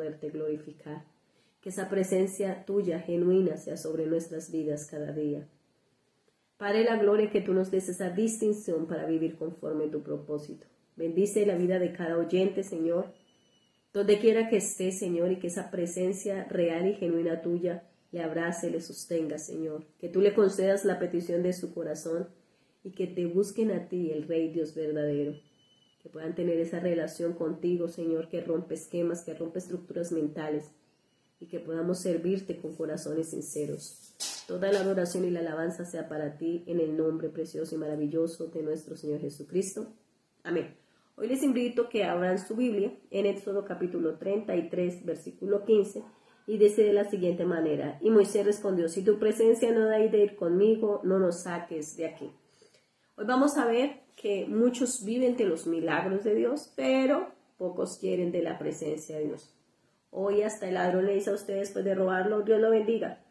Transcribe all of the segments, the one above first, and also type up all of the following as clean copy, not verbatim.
poderte glorificar. Que esa presencia tuya genuina sea sobre nuestras vidas cada día. Padre, la gloria que tú nos des esa distinción para vivir conforme a tu propósito. Bendice la vida de cada oyente, Señor, donde quiera que esté, Señor, y que esa presencia real y genuina tuya le abrace, le sostenga, Señor. Que tú le concedas la petición de su corazón y que te busquen a ti, el Rey Dios verdadero. Que puedan tener esa relación contigo, Señor, que rompe esquemas, que rompe estructuras mentales y que podamos servirte con corazones sinceros. Toda la adoración y la alabanza sea para ti en el nombre precioso y maravilloso de nuestro Señor Jesucristo. Amén. Hoy les invito a que abran su Biblia en Éxodo capítulo 33, versículo 15, y dice de la siguiente manera: y Moisés respondió, si tu presencia no da de ir conmigo, no nos saques de aquí. Hoy vamos a ver que muchos viven de los milagros de Dios, pero pocos quieren de la presencia de Dios. Hoy hasta el ladrón le dice a usted después de robarlo, Dios lo bendiga.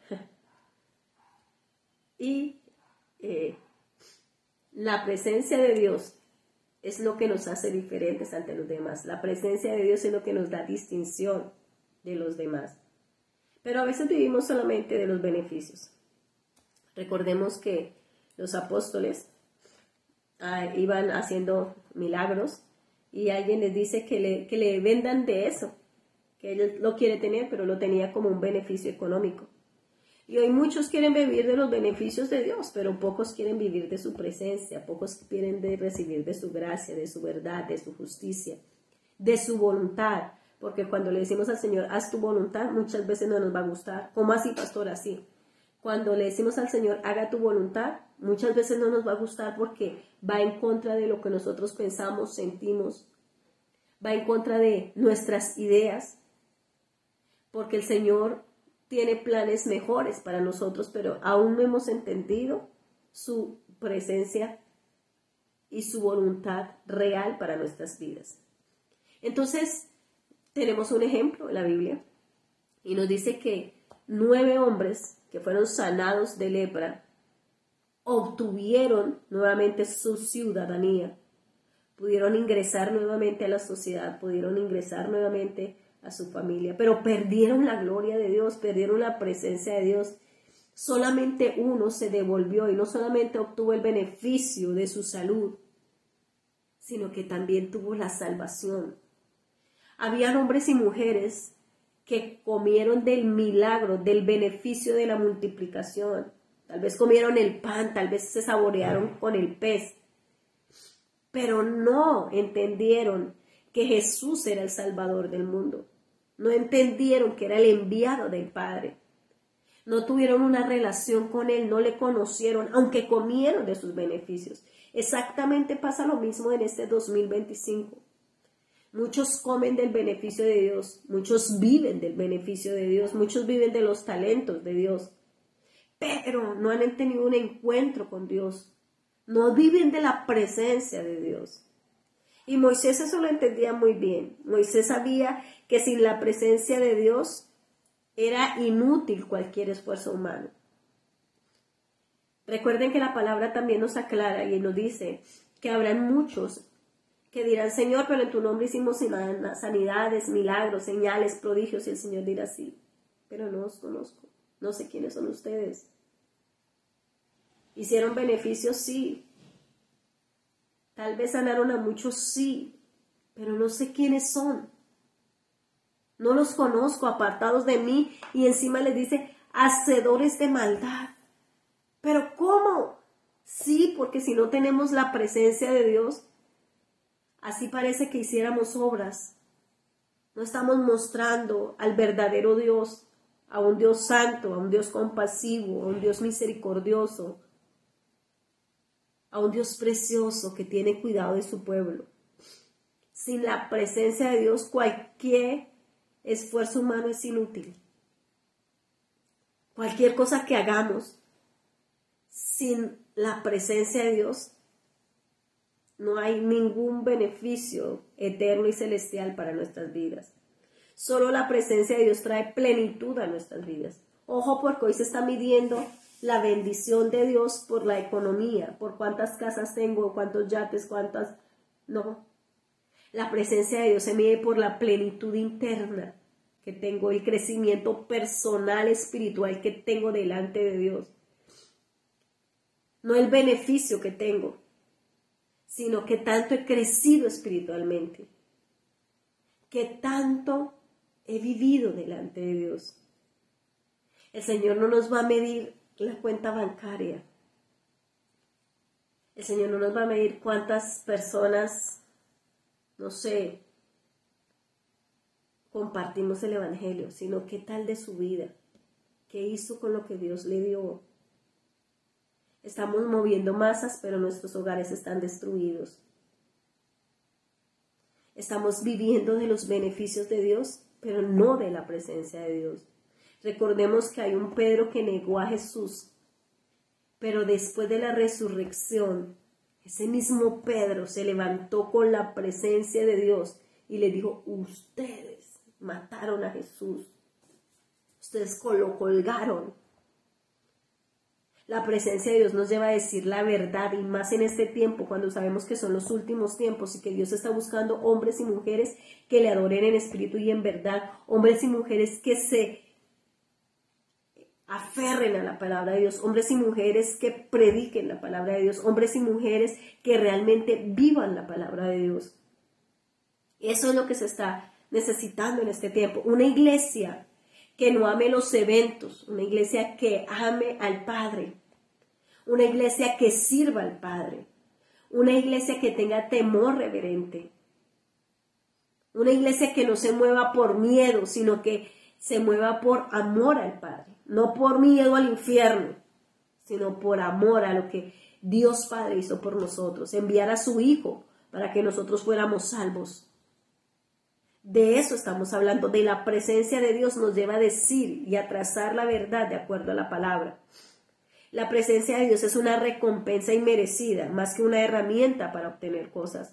Y la presencia de Dios es lo que nos hace diferentes ante los demás. La presencia de Dios es lo que nos da distinción de los demás. Pero a veces vivimos solamente de los beneficios. Recordemos que los apóstoles iban haciendo milagros y alguien les dice que le vendan de eso, que él lo quiere tener, pero lo tenía como un beneficio económico. Y hoy muchos quieren vivir de los beneficios de Dios, pero pocos quieren vivir de su presencia, pocos quieren recibir de su gracia, de su verdad, de su justicia, de su voluntad. Porque cuando le decimos al Señor, haz tu voluntad, muchas veces no nos va a gustar. ¿Cómo así, pastor? Así. Cuando le decimos al Señor, haga tu voluntad, muchas veces no nos va a gustar porque va en contra de lo que nosotros pensamos, sentimos, va en contra de nuestras ideas, porque el Señor tiene planes mejores para nosotros, pero aún no hemos entendido su presencia y su voluntad real para nuestras vidas. Entonces, tenemos un ejemplo en la Biblia y nos dice que 9 hombres que fueron sanados de lepra obtuvieron nuevamente su ciudadanía, pudieron ingresar nuevamente a la sociedad, pudieron ingresar nuevamente a su familia, pero perdieron la gloria de Dios, perdieron la presencia de Dios. Solamente uno se devolvió y no solamente obtuvo el beneficio de su salud, sino que también tuvo la salvación. Habían hombres y mujeres que comieron del milagro, del beneficio de la multiplicación. Tal vez comieron el pan, tal vez se saborearon con el pez, pero no entendieron que Jesús era el Salvador del mundo. No entendieron que era el enviado del Padre. No tuvieron una relación con Él, no le conocieron, aunque comieron de sus beneficios. Exactamente pasa lo mismo en este 2025. Muchos comen del beneficio de Dios, muchos viven del beneficio de Dios, muchos viven de los talentos de Dios, pero no han tenido un encuentro con Dios, no viven de la presencia de Dios. Y Moisés eso lo entendía muy bien. Moisés sabía que sin la presencia de Dios era inútil cualquier esfuerzo humano. Recuerden que la palabra también nos aclara y nos dice que habrán muchos que dirán, Señor, pero en tu nombre hicimos sanidades, milagros, señales, prodigios, y el Señor dirá, sí, pero no os conozco, no sé quiénes son ustedes. ¿Hicieron beneficios? Sí. Tal vez sanaron a muchos, sí, pero no sé quiénes son. No los conozco, apartados de mí, y encima les dice, hacedores de maldad. ¿Pero cómo? Sí, porque si no tenemos la presencia de Dios, así parece que hiciéramos obras. No estamos mostrando al verdadero Dios, a un Dios santo, a un Dios compasivo, a un Dios misericordioso, a un Dios precioso que tiene cuidado de su pueblo. Sin la presencia de Dios, cualquier esfuerzo humano es inútil. Cualquier cosa que hagamos sin la presencia de Dios, no hay ningún beneficio eterno y celestial para nuestras vidas. Solo la presencia de Dios trae plenitud a nuestras vidas. Ojo, porque hoy se está midiendo la bendición de Dios por la economía, por cuántas casas tengo, cuántos yates, cuántas... No. La presencia de Dios se mide por la plenitud interna que tengo, el crecimiento personal, espiritual que tengo delante de Dios. No el beneficio que tengo, sino que tanto he crecido espiritualmente, que tanto he vivido delante de Dios. El Señor no nos va a medir la cuenta bancaria. El Señor no nos va a medir cuántas personas, no sé, compartimos el Evangelio, sino qué tal de su vida, qué hizo con lo que Dios le dio. Estamos moviendo masas, pero nuestros hogares están destruidos. Estamos viviendo de los beneficios de Dios, pero no de la presencia de Dios. Recordemos que hay un Pedro que negó a Jesús, pero después de la resurrección, ese mismo Pedro se levantó con la presencia de Dios y le dijo: ustedes mataron a Jesús, ustedes lo colgaron. La presencia de Dios nos lleva a decir la verdad, y más en este tiempo, cuando sabemos que son los últimos tiempos y que Dios está buscando hombres y mujeres que le adoren en espíritu y en verdad, hombres y mujeres que se aferren a la palabra de Dios, hombres y mujeres que prediquen la palabra de Dios, hombres y mujeres que realmente vivan la palabra de Dios. Eso es lo que se está necesitando en este tiempo. Una iglesia que no ame los eventos, una iglesia que ame al Padre, una iglesia que sirva al Padre, una iglesia que tenga temor reverente, una iglesia que no se mueva por miedo, sino que se mueva por amor al Padre, no por miedo al infierno, sino por amor a lo que Dios Padre hizo por nosotros, enviar a su Hijo para que nosotros fuéramos salvos. De eso estamos hablando, de la presencia de Dios nos lleva a decir y a trazar la verdad de acuerdo a la palabra. La presencia de Dios es una recompensa inmerecida, más que una herramienta para obtener cosas.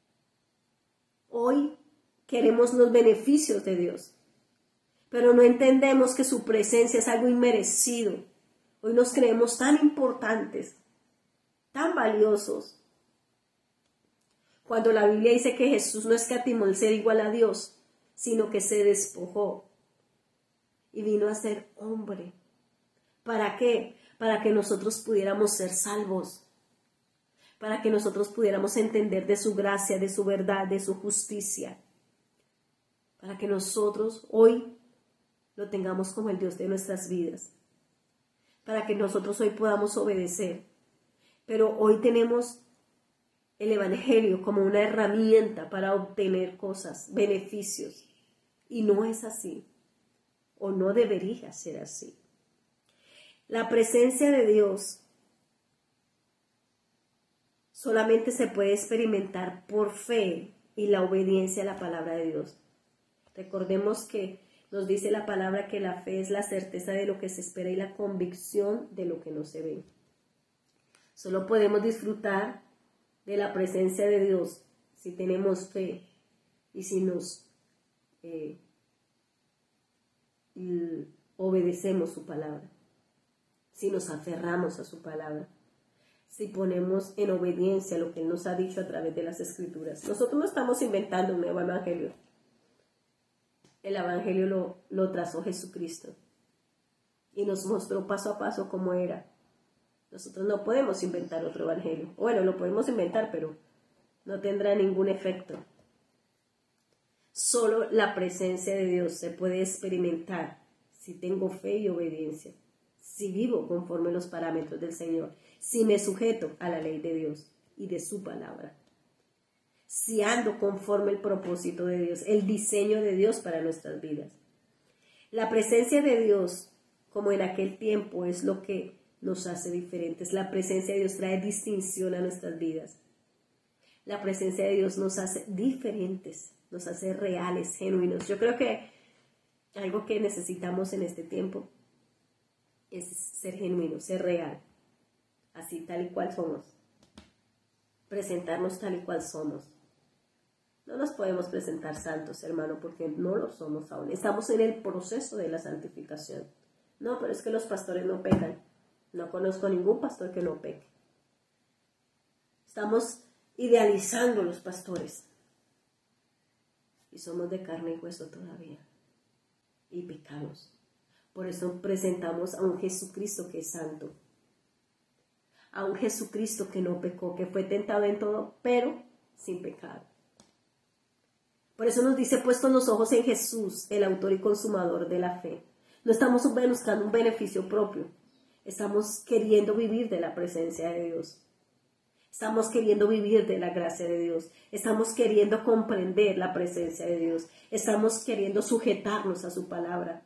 Hoy queremos los beneficios de Dios, pero no entendemos que su presencia es algo inmerecido. Hoy nos creemos tan importantes, tan valiosos, cuando la Biblia dice que Jesús no escatimó el ser igual a Dios, sino que se despojó y vino a ser hombre. ¿Para qué? Para que nosotros pudiéramos ser salvos, para que nosotros pudiéramos entender de su gracia, de su verdad, de su justicia, para que nosotros hoy lo tengamos como el Dios de nuestras vidas, para que nosotros hoy podamos obedecer. Pero hoy tenemos el Evangelio como una herramienta para obtener cosas, beneficios, y no es así, o no debería ser así. La presencia de Dios solamente se puede experimentar por fe y la obediencia a la palabra de Dios. Recordemos que nos dice la palabra que la fe es la certeza de lo que se espera y la convicción de lo que no se ve. Solo podemos disfrutar de la presencia de Dios si tenemos fe y si nos obedecemos su palabra, si nos aferramos a su palabra, si ponemos en obediencia lo que Él nos ha dicho a través de las Escrituras. Nosotros no estamos inventando un nuevo evangelio. El evangelio lo trazó Jesucristo y nos mostró paso a paso cómo era. Nosotros no podemos inventar otro evangelio. Bueno, lo podemos inventar, pero no tendrá ningún efecto. Solo la presencia de Dios se puede experimentar si tengo fe y obediencia, si vivo conforme a los parámetros del Señor, si me sujeto a la ley de Dios y de su palabra, si ando conforme al propósito de Dios, el diseño de Dios para nuestras vidas. La presencia de Dios, como en aquel tiempo, es lo que nos hace diferentes. La presencia de Dios trae distinción a nuestras vidas. La presencia de Dios nos hace diferentes, nos hace reales, genuinos. Yo creo que algo que necesitamos en este tiempo es ser genuino, ser real, así tal y cual somos. Presentarnos tal y cual somos. No nos podemos presentar santos, hermano, porque no lo somos aún. Estamos en el proceso de la santificación. No, pero es que los pastores no pecan. No conozco ningún pastor que no peque. Estamos idealizando los pastores y somos de carne y hueso todavía. y pecamos. Por eso presentamos a un Jesucristo que es santo, a un Jesucristo que no pecó, que fue tentado en todo, pero sin pecado. Por eso nos dice, puestos los ojos en Jesús, el autor y consumador de la fe. No estamos buscando un beneficio propio, estamos queriendo vivir de la presencia de Dios. Estamos queriendo vivir de la gracia de Dios. Estamos queriendo comprender la presencia de Dios. Estamos queriendo sujetarnos a su palabra.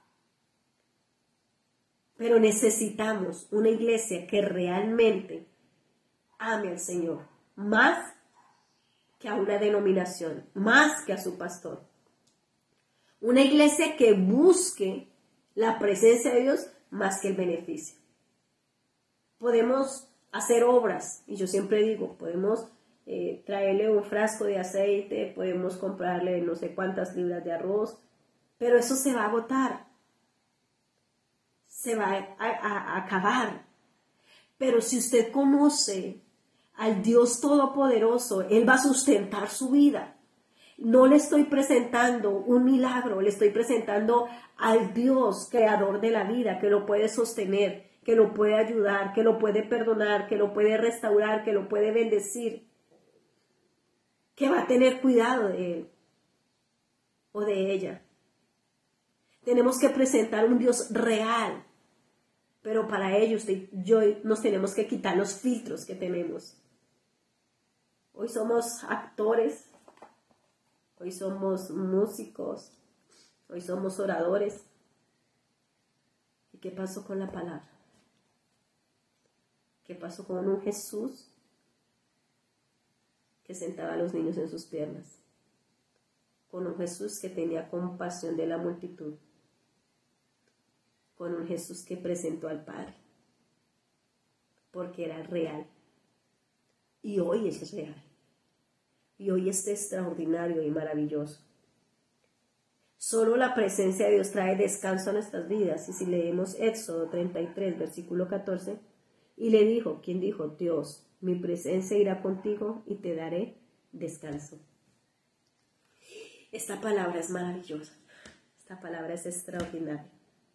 Pero necesitamos una iglesia que realmente ame al Señor, más que a una denominación, más que a su pastor. Una iglesia que busque la presencia de Dios más que el beneficio. Podemos hacer obras, y yo siempre digo, podemos traerle un frasco de aceite, podemos comprarle no sé cuántas libras de arroz, pero eso se va a agotar, se va a acabar. Pero si usted conoce al Dios Todopoderoso, Él va a sustentar su vida. No le estoy presentando un milagro, le estoy presentando al Dios creador de la vida, que lo puede sostener, que lo puede ayudar, que lo puede perdonar, que lo puede restaurar, que lo puede bendecir, que va a tener cuidado de él o de ella. Tenemos que presentar un Dios real, pero para ello usted y yo nos tenemos que quitar los filtros que tenemos. Hoy somos actores, hoy somos músicos, hoy somos oradores. ¿Y qué pasó con la palabra? ¿Qué pasó con un Jesús que sentaba a los niños en sus piernas? Con un Jesús que tenía compasión de la multitud. Con un Jesús que presentó al Padre. Porque era real. Y hoy es real. Y hoy es extraordinario y maravilloso. Solo la presencia de Dios trae descanso a nuestras vidas. Y si leemos Éxodo 33, versículo 14, y le dijo, ¿quién dijo? Dios, mi presencia irá contigo y te daré descanso. Esta palabra es maravillosa. Esta palabra es extraordinaria.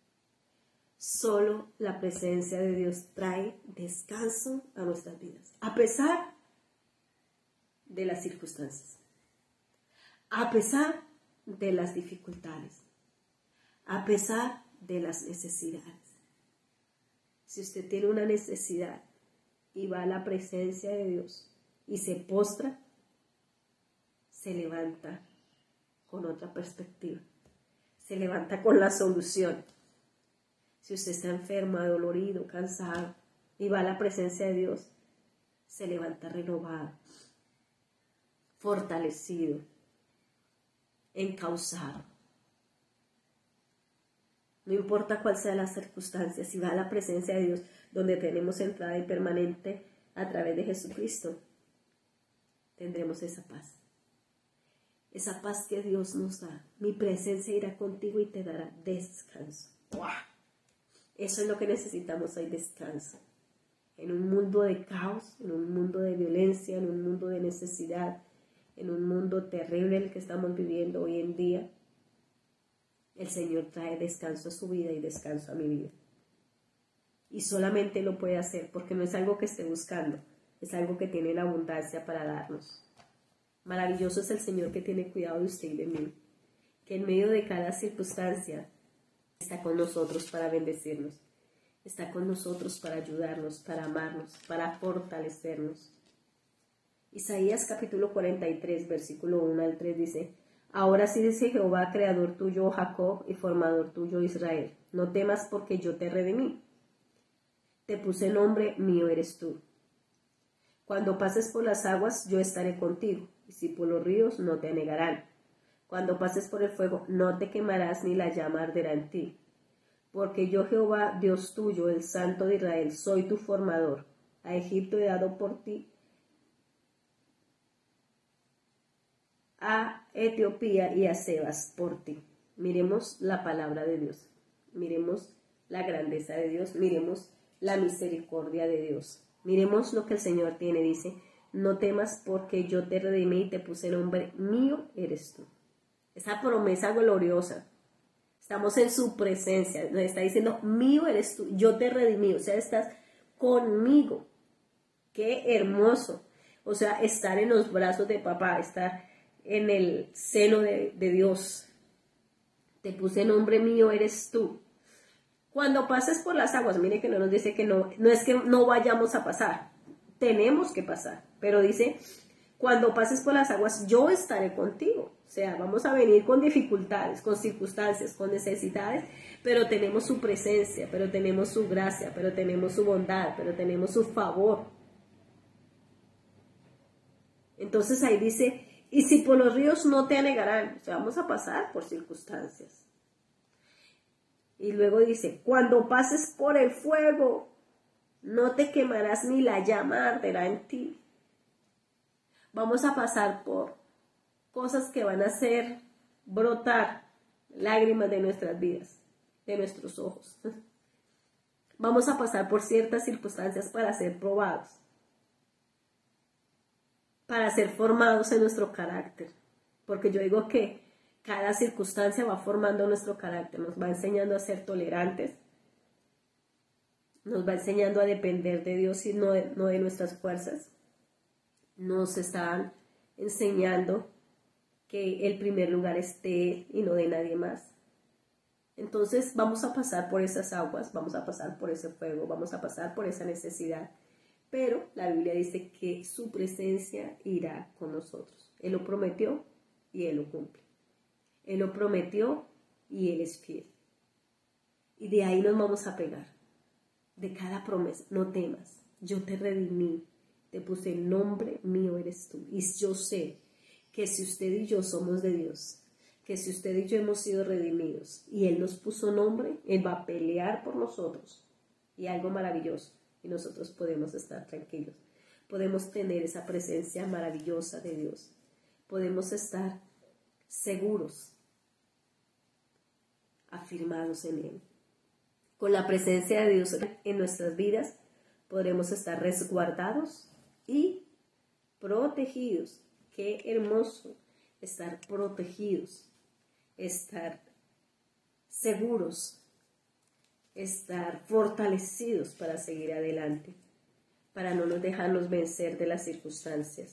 Solo la presencia de Dios trae descanso a nuestras vidas. A pesar de las circunstancias. A pesar de las dificultades. A pesar de las necesidades. Si usted tiene una necesidad y va a la presencia de Dios y se postra, se levanta con otra perspectiva. Se levanta con la solución. Si usted está enfermo, adolorido, cansado y va a la presencia de Dios, se levanta renovado, fortalecido, encauzado. No importa cuál sea la circunstancia, si va a la presencia de Dios, donde tenemos entrada y permanente a través de Jesucristo, tendremos esa paz. Esa paz que Dios nos da. Mi presencia irá contigo y te dará descanso. ¡Wow! Eso es lo que necesitamos hoy, descanso. En un mundo de caos, en un mundo de violencia, en un mundo de necesidad, en un mundo terrible en el que estamos viviendo hoy en día, el Señor trae descanso a su vida y descanso a mi vida. Y solamente lo puede hacer porque no es algo que esté buscando, es algo que tiene la abundancia para darnos. Maravilloso es el Señor que tiene cuidado de usted y de mí, que en medio de cada circunstancia está con nosotros para bendecirnos, está con nosotros para ayudarnos, para amarnos, para fortalecernos. Isaías capítulo 43, versículo 1 al 3 dice: Ahora sí dice Jehová, creador tuyo, oh Jacob, y formador tuyo, Israel, no temas porque yo te redimí. Te puse nombre, mío eres tú. Cuando pases por las aguas, yo estaré contigo, y si por los ríos, no te anegarán. Cuando pases por el fuego, no te quemarás, ni la llama arderá en ti. Porque yo, Jehová, Dios tuyo, el Santo de Israel, soy tu formador. A Egipto he dado por ti, a Etiopía y a Sebas por ti. Miremos la palabra de Dios, miremos la grandeza de Dios, miremos la misericordia de Dios, miremos lo que el Señor tiene. Dice: no temas porque yo te redimí y te puse nombre, mío eres tú. Esa promesa gloriosa, Estamos en su presencia. Nos está diciendo, mío eres tú, yo te redimí, o sea, estás conmigo. Qué hermoso. O sea, estar en los brazos de papá, estar en el seno de Dios. Te puse nombre, mío eres tú. Cuando pases por las aguas, mire que no nos dice que no es que no vayamos a pasar. Tenemos que pasar, pero dice, cuando pases por las aguas, yo estaré contigo. O sea, vamos a venir con dificultades, con circunstancias, con necesidades, pero tenemos su presencia, pero tenemos su gracia, pero tenemos su bondad, pero tenemos su favor. Entonces ahí dice, y si por los ríos no te anegarán, o sea, vamos a pasar por circunstancias. Y luego dice, cuando pases por el fuego, no te quemarás ni la llama arderá en ti. Vamos a pasar por cosas que van a hacer brotar lágrimas de nuestras vidas, de nuestros ojos. Vamos a pasar por ciertas circunstancias para ser probados, para ser formados en nuestro carácter. Porque yo digo que cada circunstancia va formando nuestro carácter, nos va enseñando a ser tolerantes, nos va enseñando a depender de Dios y no de nuestras fuerzas. Nos están enseñando que el primer lugar es de Él y no de nadie más. Entonces vamos a pasar por esas aguas, vamos a pasar por ese fuego, vamos a pasar por esa necesidad. Pero la Biblia dice que su presencia irá con nosotros. Él lo prometió y Él lo cumple. Él lo prometió y Él es fiel. Y de ahí nos vamos a pegar. De cada promesa, no temas, yo te redimí, te puse el nombre, mío eres tú. Y yo sé que si usted y yo somos de Dios, que si usted y yo hemos sido redimidos y Él nos puso nombre, Él va a pelear por nosotros. Y algo maravilloso, y nosotros podemos estar tranquilos. Podemos tener esa presencia maravillosa de Dios. Podemos estar seguros, afirmados en Él. Con la presencia de Dios en nuestras vidas, podremos estar resguardados y protegidos. Qué hermoso estar protegidos, estar seguros, estar fortalecidos para seguir adelante, para no nos dejarnos vencer de las circunstancias.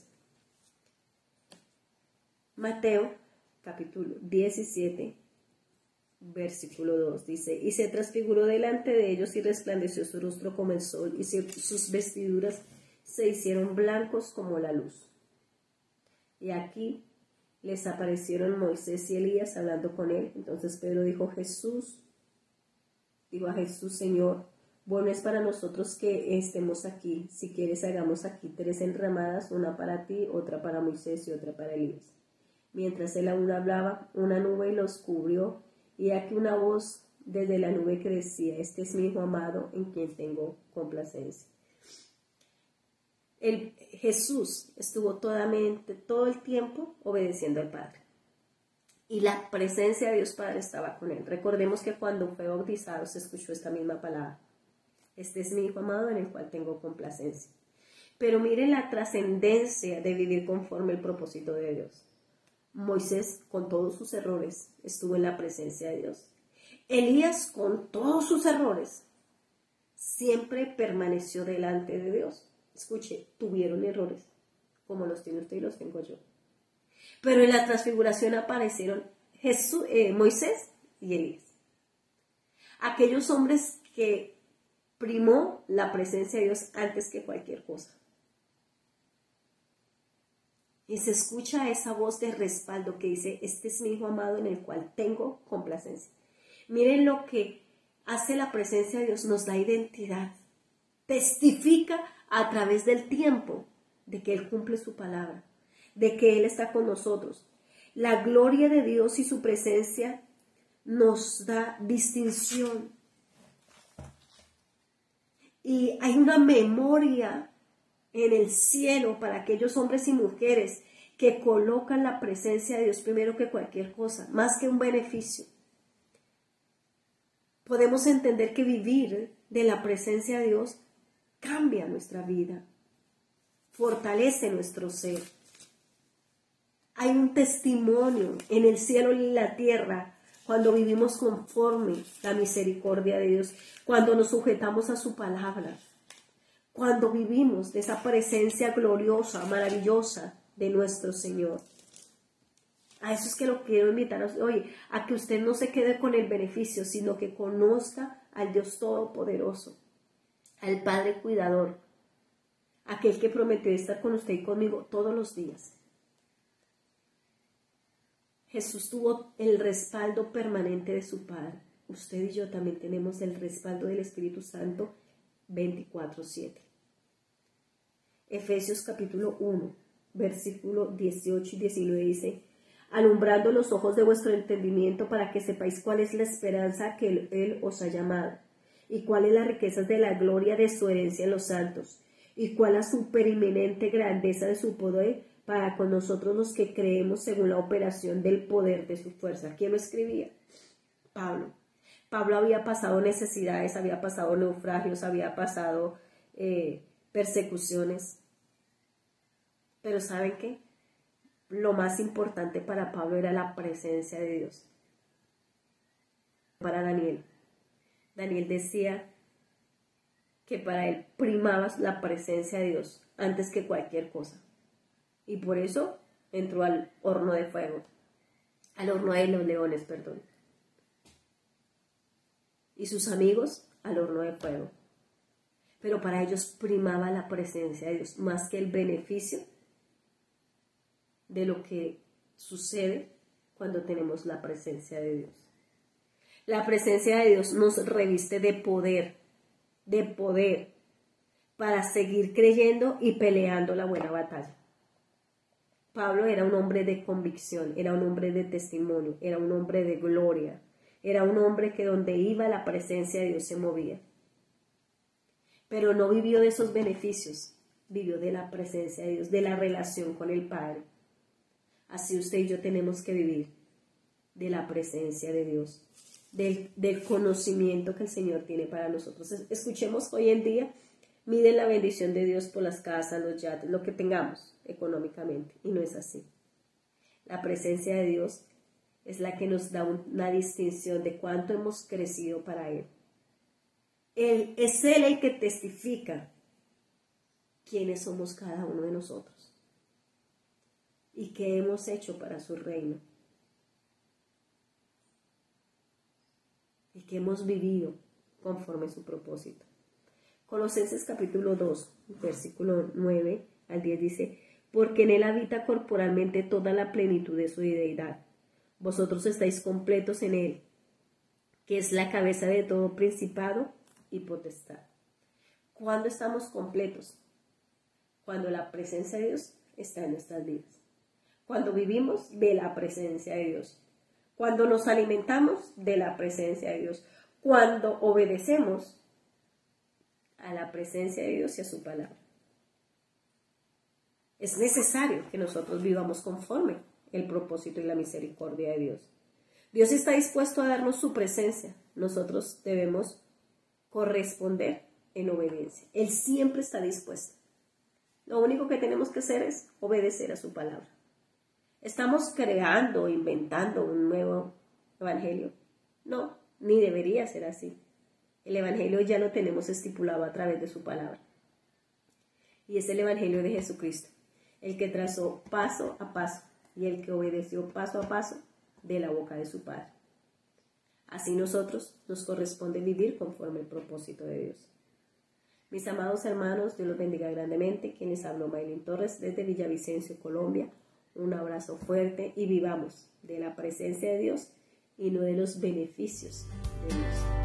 Mateo capítulo 17, versículo 2 dice, y se transfiguró delante de ellos y resplandeció su rostro como el sol y sus vestiduras se hicieron blancos como la luz. Y aquí les aparecieron Moisés y Elías hablando con él. Entonces Pedro dijo a Jesús, Señor, bueno es para nosotros que estemos aquí. Si quieres hagamos aquí 3 enramadas, una para ti, otra para Moisés y otra para Elías. Mientras él aún hablaba, una nube los cubrió, y aquí una voz desde la nube que decía, este es mi hijo amado en quien tengo complacencia. Jesús estuvo todo el tiempo obedeciendo al Padre. Y la presencia de Dios Padre estaba con él. Recordemos que cuando fue bautizado se escuchó esta misma palabra. Este es mi hijo amado en el cual tengo complacencia. Pero miren la trascendencia de vivir conforme al propósito de Dios. Moisés, con todos sus errores, estuvo en la presencia de Dios. Elías, con todos sus errores, siempre permaneció delante de Dios. Escuche, tuvieron errores, como los tiene usted y los tengo yo. Pero en la transfiguración aparecieron Moisés y Elías. Aquellos hombres que primó la presencia de Dios antes que cualquier cosa. Y se escucha esa voz de respaldo que dice, este es mi hijo amado en el cual tengo complacencia. Miren lo que hace la presencia de Dios, nos da identidad. Testifica a través del tiempo de que Él cumple su palabra, de que Él está con nosotros. La gloria de Dios y su presencia nos da distinción. Y hay una memoria en el cielo para aquellos hombres y mujeres que colocan la presencia de Dios primero que cualquier cosa, más que un beneficio. Podemos entender que vivir de la presencia de Dios cambia nuestra vida, fortalece nuestro ser. Hay un testimonio en el cielo y en la tierra cuando vivimos conforme la misericordia de Dios, cuando nos sujetamos a su palabra, cuando vivimos de esa presencia gloriosa, maravillosa de nuestro Señor. A eso es que lo quiero invitar hoy, a que usted no se quede con el beneficio, sino que conozca al Dios Todopoderoso, al Padre Cuidador, aquel que prometió estar con usted y conmigo todos los días. Jesús tuvo el respaldo permanente de su Padre. Usted y yo también tenemos el respaldo del Espíritu Santo 24/7. Efesios capítulo 1, versículo 18 y 19 dice: alumbrando los ojos de vuestro entendimiento para que sepáis cuál es la esperanza que Él os ha llamado, y cuáles las riquezas de la gloria de su herencia en los santos, y cuál la superinminente grandeza de su poder para con nosotros los que creemos según la operación del poder de su fuerza. ¿Quién lo escribía? Pablo. Pablo había pasado necesidades, había pasado naufragios, había pasado persecuciones. Pero ¿saben qué? Lo más importante para Pablo era la presencia de Dios. Para Daniel decía que para él primaba la presencia de Dios antes que cualquier cosa. Y por eso entró al horno de fuego, al horno de los leones, perdón. Y sus amigos al horno de fuego. Pero para ellos primaba la presencia de Dios más que el beneficio de lo que sucede cuando tenemos la presencia de Dios. La presencia de Dios nos reviste de poder para seguir creyendo y peleando la buena batalla. Pablo era un hombre de convicción, era un hombre de testimonio, era un hombre de gloria, era un hombre que donde iba la presencia de Dios se movía. Pero no vivió de esos beneficios, vivió de la presencia de Dios, de la relación con el Padre. Así usted y yo tenemos que vivir de la presencia de Dios, del conocimiento que el Señor tiene para nosotros. Escuchemos hoy en día, miden la bendición de Dios por las casas, los yates, lo que tengamos económicamente, y no es así. La presencia de Dios es la que nos da una distinción de cuánto hemos crecido para Él. Es Él el que testifica quiénes somos cada uno de nosotros y qué hemos hecho para su reino y que hemos vivido conforme a su propósito. Colosenses capítulo 2, versículo 9 al 10 dice: porque en Él habita corporalmente toda la plenitud de su deidad. Vosotros estáis completos en Él, que es la cabeza de todo principado y potestad. ¿Cuándo estamos completos? Cuando la presencia de Dios está en nuestras vidas. Cuando vivimos de la presencia de Dios. Cuando nos alimentamos de la presencia de Dios. Cuando obedecemos a la presencia de Dios y a su palabra. Es necesario que nosotros vivamos conforme el propósito y la misericordia de Dios. Dios está dispuesto a darnos su presencia. Nosotros debemos corresponder en obediencia. Él siempre está dispuesto. Lo único que tenemos que hacer es obedecer a su palabra. ¿Estamos creando, inventando un nuevo evangelio? No, ni debería ser así. El evangelio ya lo tenemos estipulado a través de su palabra. Y es el evangelio de Jesucristo, el que trazó paso a paso y el que obedeció paso a paso de la boca de su Padre. Así nosotros nos corresponde vivir conforme el propósito de Dios. Mis amados hermanos, Dios los bendiga grandemente. Quien les habló, Maylin Torres, desde Villavicencio, Colombia. Un abrazo fuerte y vivamos de la presencia de Dios y no de los beneficios de Dios.